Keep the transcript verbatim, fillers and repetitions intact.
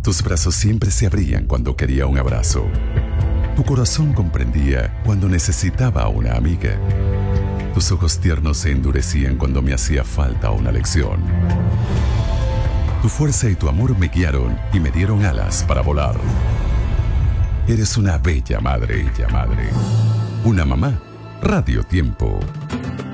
Tus brazos siempre se abrían cuando quería un abrazo. Tu corazón comprendía cuando necesitaba una amiga. Tus ojos tiernos se endurecían cuando me hacía falta una lección. Tu fuerza y tu amor me guiaron y me dieron alas para volar. Eres una bella madre, bella madre. Una mamá, Radio Tiempo.